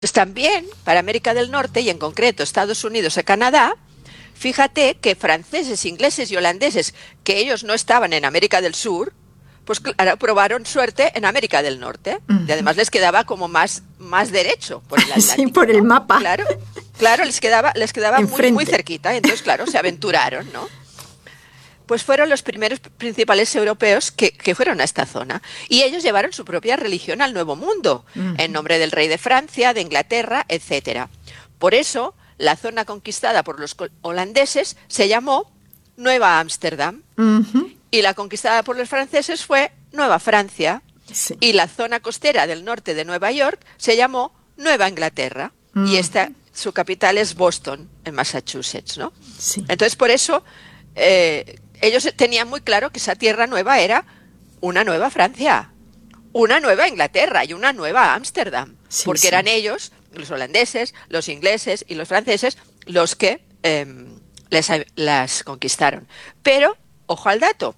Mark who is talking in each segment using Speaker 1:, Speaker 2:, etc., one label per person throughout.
Speaker 1: Pues también para América del Norte y en concreto Estados Unidos y Canadá, fíjate que franceses, ingleses y holandeses, que ellos no estaban en América del Sur, pues claro, probaron suerte en América del Norte. Y además les quedaba como más derecho por el Atlántico.
Speaker 2: Sí, por el mapa.
Speaker 1: Claro, les quedaba muy cerquita. Y entonces, claro, se aventuraron, ¿no? Pues fueron los primeros principales europeos que fueron a esta zona. Y ellos llevaron su propia religión al Nuevo Mundo, en nombre del rey de Francia, de Inglaterra, etcétera. Por eso, la zona conquistada por los holandeses se llamó Nueva Ámsterdam. Y la conquistada por los franceses fue Nueva Francia.
Speaker 2: Sí.
Speaker 1: Y la zona costera del norte de Nueva York se llamó Nueva Inglaterra. Y su capital es Boston, en Massachusetts, ¿no?
Speaker 2: Sí.
Speaker 1: Entonces, por eso, ellos tenían muy claro que esa tierra nueva era una nueva Francia, una nueva Inglaterra y una nueva Ámsterdam.
Speaker 2: Sí,
Speaker 1: porque
Speaker 2: sí.
Speaker 1: eran ellos, los holandeses, los ingleses y los franceses, los que las conquistaron. Pero, ojo al dato,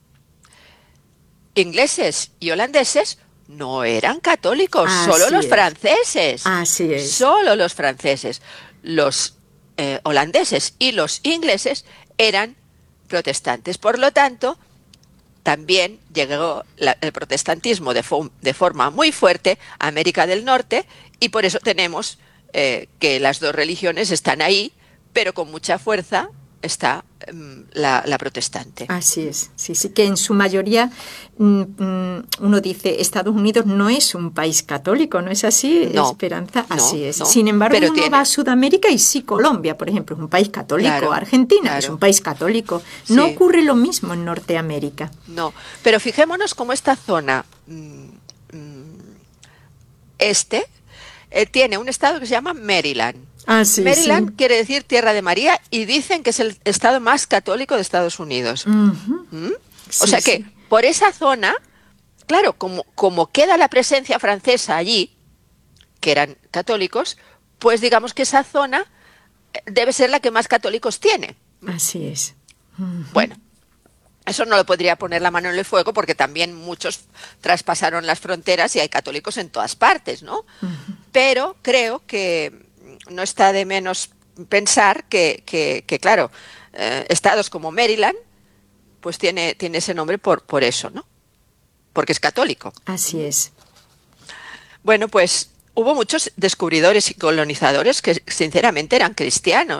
Speaker 1: ingleses y holandeses no eran católicos, solo los franceses.
Speaker 2: Así es.
Speaker 1: Solo los franceses. Los holandeses y los ingleses eran protestantes. Por lo tanto, también llegó el protestantismo de forma muy fuerte a América del Norte y por eso tenemos que las dos religiones están ahí, pero con mucha fuerza está la protestante.
Speaker 2: Así es, sí, que en su mayoría uno dice Estados Unidos no es un país católico, ¿no es así,
Speaker 1: no,
Speaker 2: Esperanza? Así
Speaker 1: no,
Speaker 2: es.
Speaker 1: No,
Speaker 2: sin embargo, uno va a Sudamérica y sí, Colombia, por ejemplo, es un país católico,
Speaker 1: claro,
Speaker 2: Argentina es un país católico.
Speaker 1: Sí.
Speaker 2: No ocurre lo mismo en Norteamérica.
Speaker 1: No, pero fijémonos cómo esta zona tiene un estado que se llama Maryland.
Speaker 2: Sí,
Speaker 1: Maryland
Speaker 2: sí.
Speaker 1: quiere decir Tierra de María y dicen que es el estado más católico de Estados Unidos. O sea que por esa zona, claro, como queda la presencia francesa allí, que eran católicos, pues digamos que esa zona debe ser la que más católicos tiene.
Speaker 2: Así es.
Speaker 1: Bueno, eso no lo podría poner la mano en el fuego porque también muchos traspasaron las fronteras y hay católicos en todas partes, ¿no? Pero creo que no está de menos pensar que claro, estados como Maryland, pues tiene ese nombre por eso, ¿no? Porque es católico.
Speaker 2: Así es.
Speaker 1: Bueno, pues hubo muchos descubridores y colonizadores que sinceramente eran cristianos.